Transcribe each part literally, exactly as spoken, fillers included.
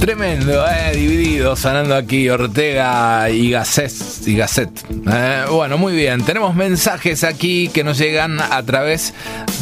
Tremendo, eh, dividido, sonando aquí Ortega y Gasset. Y Gasset. Eh, bueno, muy bien. Tenemos mensajes aquí que nos llegan a través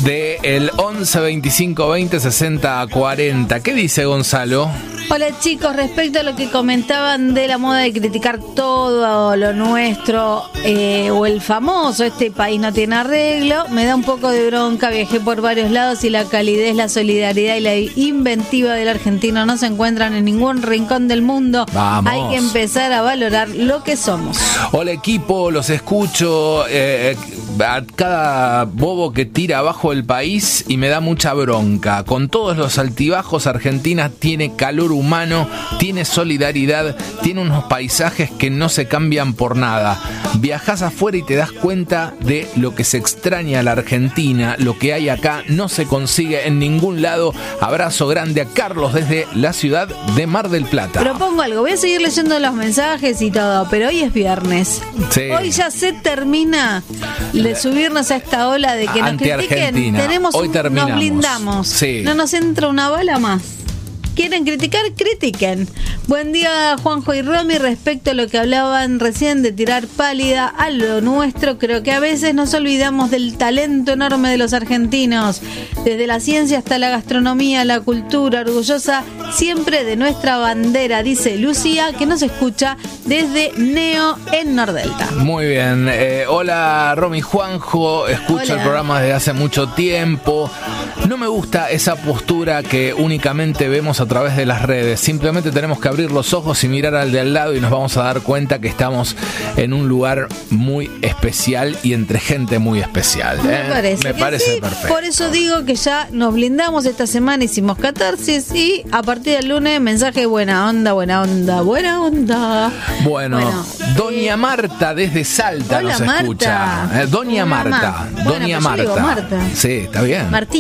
del once veinticinco veinte sesenta cuarenta. ¿Qué dice Gonzalo? Hola chicos, respecto a lo que comentaban de la moda de criticar todo lo nuestro eh, o el famoso este país no tiene arreglo, me da un poco de bronca. Viajé por varios lados y la calidez, la solidaridad y la inventiva del argentino no se encuentran en ningún rincón del mundo. Vamos. Hay que empezar a valorar lo que somos. Hola equipo, los escucho eh, a cada bobo que tira abajo el país y me da mucha bronca. Con todos los altibajos, Argentina tiene calor humano, tiene solidaridad, tiene unos paisajes que no se cambian por nada. Viajás afuera y te das cuenta de lo que se extraña a la Argentina, lo que hay acá no se consigue en ningún lado. Abrazo grande a Carlos desde la ciudad de Mar del Plata. Propongo algo, voy a seguir leyendo los mensajes y todo, pero hoy es viernes. Sí. Hoy ya se termina de subirnos a esta ola de que nos critiquen. Tenemos hoy un, terminamos. Nos blindamos. Sí. No nos entra una bala más. ¿Quieren criticar? Critiquen. Buen día, Juanjo y Romy. Respecto a lo que hablaban recién de tirar pálida a lo nuestro, creo que a veces nos olvidamos del talento enorme de los argentinos. Desde la ciencia hasta la gastronomía, la cultura, orgullosa siempre de nuestra bandera, dice Lucía, que nos escucha desde Neo en Nordelta. Muy bien. Eh, hola, Romy, Juanjo. Escucho Hola. el programa desde hace mucho tiempo. No me gusta esa postura que únicamente vemos a través de las redes. Simplemente tenemos que abrir los ojos y mirar al de al lado y nos vamos a dar cuenta que estamos en un lugar muy especial y entre gente muy especial. ¿eh? Me parece, Me que parece sí. perfecto. Por eso digo que ya nos blindamos esta semana, hicimos catarsis y a partir del lunes mensaje buena onda, buena onda, buena onda. Bueno, Bueno, Doña eh, Marta desde Salta hola, nos Marta. escucha. Eh, Doña Hola, Marta. Ma. Bueno, Doña pues yo Marta. digo Marta. Sí, está bien. Martín.